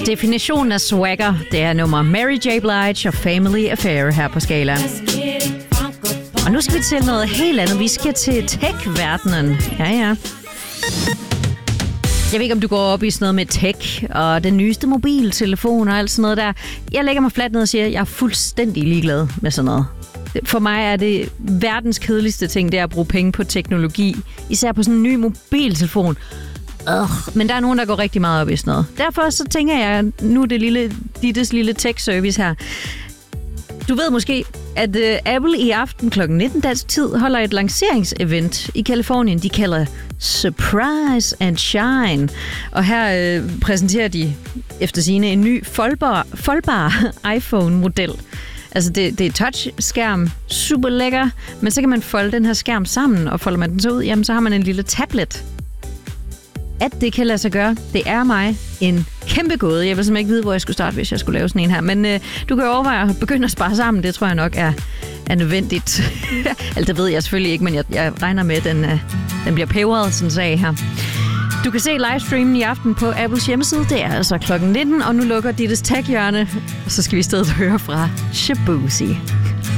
Definitionen af swagger, det er nummer Mary J. Blige og Family Affair her på Skala. Og nu skal vi til noget helt andet. Vi skal til tech-verdenen. Ja. Jeg ved ikke, om du går op i sådan noget med tech og den nyeste mobiltelefon og alt sådan noget der. Jeg lægger mig fladt ned og siger, at jeg er fuldstændig ligeglad med sådan noget. For mig er det verdens kedeligste ting, det er at bruge penge på teknologi. Især på sådan en ny mobiltelefon. Men der er nogen, der går rigtig meget op i sådan noget. Derfor så tænker jeg, nu er det Dittes lille tech-service her. Du ved måske, at Apple i aften kl. 19 dansk tid holder et lanceringsevent i Californien. De kalder Surprise and Shine. Og her præsenterer de efter sigende en ny foldbar iPhone-model. Altså det er touchskærm, super lækker, men så kan man folde den her skærm sammen, og folder man den så ud, jamen så har man en lille tablet. At det kan lade sig gøre, det er mig en kæmpe gåde. Jeg vil simpelthen ikke vide, hvor jeg skulle starte, hvis jeg skulle lave sådan en her. Men du kan overveje at begynde at spare sammen. Det tror jeg nok er nødvendigt. Altså, det ved jeg selvfølgelig ikke, men jeg regner med, at den bliver peberet, sådan en sag her. Du kan se livestreamen i aften på Apples hjemmeside. Det er altså kl. 19, og nu lukker Dittes tech-hjørne. Og så skal vi i stedet høre fra Shaboozey.